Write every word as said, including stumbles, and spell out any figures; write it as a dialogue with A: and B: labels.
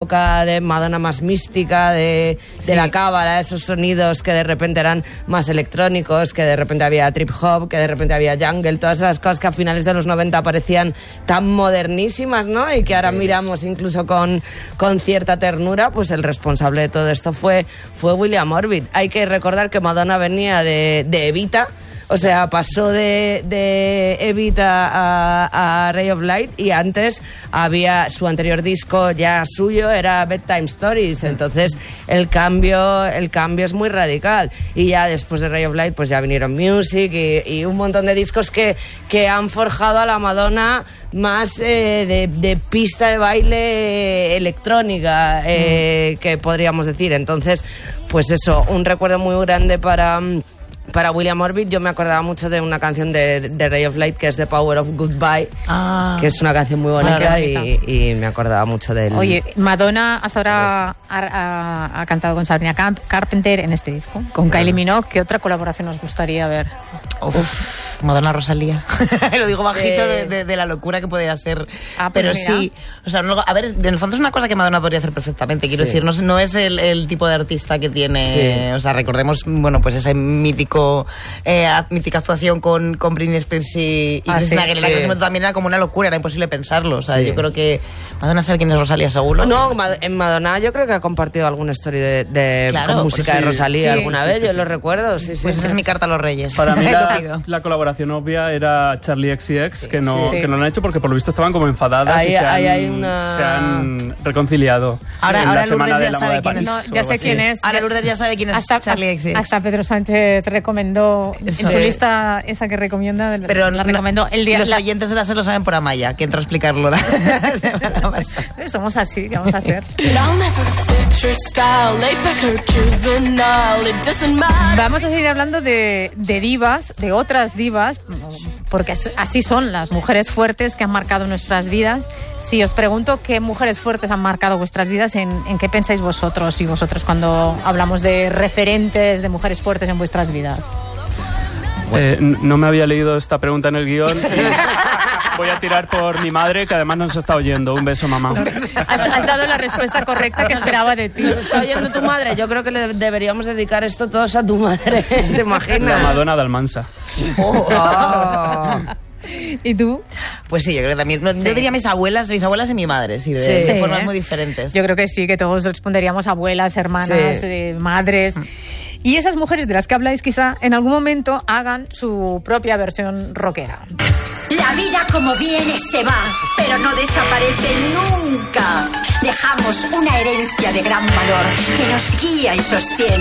A: época de Madonna más mística, de, de sí. la cábala, esos sonidos que de repente eran más electrónicos, que de repente había trip hop, que de repente había jungle, todas esas cosas que a finales de los noventa parecían tan modernísimas, ¿no? Y que ahora sí. miramos incluso con, con cierta ternura. Pues el responsable de todo esto fue, fue William Orbit. Hay que recordar que Madonna venía de, de Evita. O sea, pasó de, de Evita a, a Ray of Light, y antes había su anterior disco ya suyo, era Bedtime Stories. Entonces el cambio, el cambio es muy radical. Y ya después de Ray of Light pues ya vinieron Music y, y un montón de discos que, que han forjado a la Madonna más eh, de, de pista de baile electrónica, eh, mm. que podríamos decir. Entonces, pues eso, un recuerdo muy grande para... Para William Orbit. Yo me acordaba mucho de una canción de, de Ray of Light, que es The Power of Goodbye, ah, que es una canción muy bonita, ah, y, y me acordaba mucho de él.
B: Oye, Madonna hasta ahora ha, ha, ha cantado con Sabrina Carpenter en este disco, con Kylie Minogue. ¿Qué otra colaboración os gustaría ver?
C: Uf, Uf, Madonna Rosalía. Lo digo bajito sí. de, de, de la locura que podía ser. Ah, pero mira. sí, o sea, no, a ver, en el fondo es una cosa que Madonna podría hacer perfectamente, quiero sí. decir, no, no es el, el tipo de artista que tiene, sí. o sea, recordemos, bueno, pues ese mítico Eh, mítica actuación con, con Britney Spears y, y ah, Christina Aguilera, sí, sí. que también era como una locura, era imposible pensarlo. O sea, sí. yo creo que Madonna sabe quién es Rosalía, seguro.
A: No, en Madonna yo creo que ha compartido alguna story de, de claro, con música sí. de Rosalía sí, alguna sí, vez, sí, yo sí. lo recuerdo. Sí, sí,
C: pues
A: sí.
C: esa es mi carta a los Reyes.
D: Para mí la, la colaboración obvia era Charli X C X, sí, que, no, sí. que no lo han hecho porque por lo visto estaban como enfadadas ahí, y se han, hay una... se han reconciliado.
C: Ahora,
D: en
C: ahora
D: la semana
C: Lourdes
D: de la
C: ya
D: moda
C: sabe
D: de
C: quién
D: París,
B: es. No, ya sé quién es.
C: Ahora Lourdes ya sabe quién es
B: hasta,
C: Charli X C X.
B: Hasta Pedro Sánchez recomendó en sí. su lista esa que recomienda. Del,
C: Pero
B: la recomendó el día.
C: Los
B: la...
C: oyentes de la S E R lo saben por Amaya, que entra a explicarlo la semana pasada.
B: Somos así, ¿qué vamos a hacer? Vamos a seguir hablando de, de divas, de otras divas, porque así son las mujeres fuertes que han marcado nuestras vidas. Si os pregunto qué mujeres fuertes han marcado vuestras vidas, ¿en, en qué pensáis vosotros y vosotros cuando hablamos de referentes de mujeres fuertes en vuestras vidas?
D: Eh, no me había leído esta pregunta en el guión. Voy a tirar por mi madre, que además nos está oyendo. Un beso, mamá.
B: Has, has dado la respuesta correcta que esperaba de ti.
A: ¿Nos está oyendo tu madre? Yo creo que le deberíamos dedicar esto todos a tu madre. ¿Te imaginas?
D: La Madonna de Almansa.
C: Oh. Oh.
B: ¿Y tú?
C: Pues sí, yo creo que también. No, sí. Yo diría mis abuelas, mis abuelas y mi madre, sí, de, sí, de formas ¿eh? muy diferentes.
B: Yo creo que sí, que todos responderíamos abuelas, hermanas, sí. eh, madres. Y esas mujeres de las que habláis quizá en algún momento hagan su propia versión rockera.
E: La vida como viene se va, pero no desaparece nunca. Dejamos una herencia de gran valor que nos guía y sostiene.